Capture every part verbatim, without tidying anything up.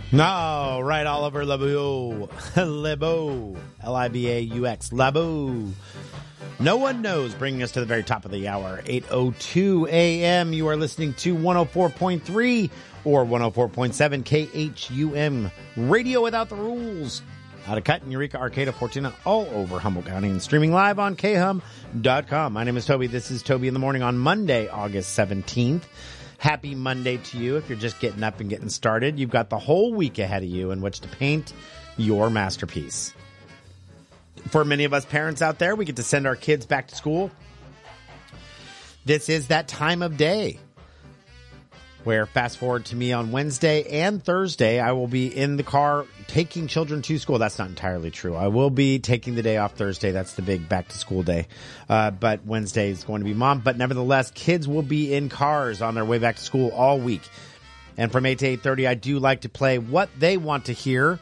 No, right, Oliver Lebeau. Lebeau. L I B A U X. Lebeau. No One Knows, bringing us to the very top of the hour. eight oh two a.m. You are listening to one oh four point three or one oh four point seven K H U M. Radio Without the Rules. Out of Cut in Eureka, Arcata, Fortuna, all over Humboldt County, and streaming live on K hum dot com. My name is Toby. This is Toby in the Morning on Monday, August seventeenth. Happy Monday to you. If you're just getting up and getting started, you've got the whole week ahead of you in which to paint your masterpiece. For many of us parents out there, we get to send our kids back to school. This is that time of day where, fast forward to me on Wednesday and Thursday, I will be in the car taking children to school. That's not entirely true. I will be taking the day off Thursday. That's the big back to school day. Uh, but Wednesday is going to be mom. But nevertheless, kids will be in cars on their way back to school all week. And from eight to eight thirty, I do like to play what they want to hear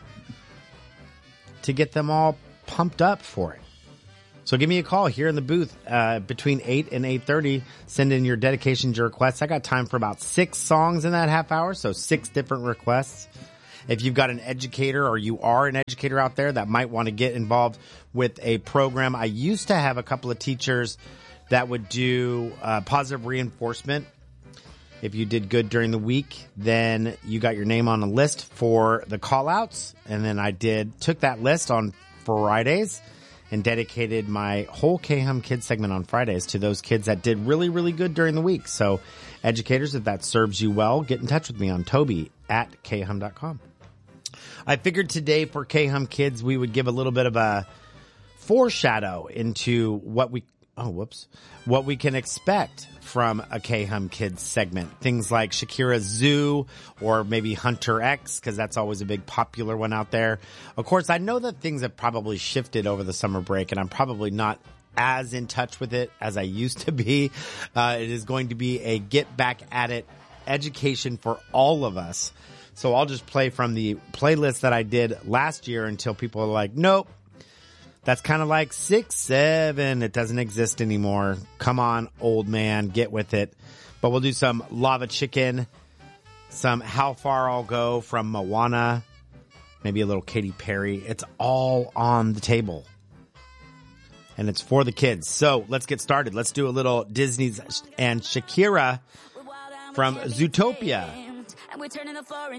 to get them all pumped up for it. So give me a call here in the booth uh, between eight and eight thirty. Send in your dedications, your requests. I got time for about six songs in that half hour, so six different requests. If you've got an educator or you are an educator out there that might want to get involved with a program. I used to have a couple of teachers that would do uh, positive reinforcement. If you did good during the week, then you got your name on a list for the call-outs. And then I did took that list on Fridays and dedicated my whole K-Hum Kids segment on Fridays to those kids that did really, really good during the week. So, educators, if that serves you well, get in touch with me on Toby at K hum dot com. I figured today for K-Hum Kids, we would give a little bit of a foreshadow into what we, oh, whoops, what we can expect from a K-Hum Kids segment. Things like Shakira Zoo or maybe Hunter X, because that's always a big popular one out there. Of course, I know that things have probably shifted over the summer break, and I'm probably not as in touch with it as I used to be. Uh, it is going to be a get back at it education for all of us. So I'll just play from the playlist that I did last year until people are like, nope. That's kind of like six, seven. It doesn't exist anymore. Come on, old man, get with it. But we'll do some Lava Chicken, some How Far I'll Go from Moana, maybe a little Katy Perry. It's all on the table. And it's for the kids. So let's get started. Let's do a little Disney's and Shakira from Zootopia. And we're turning the floor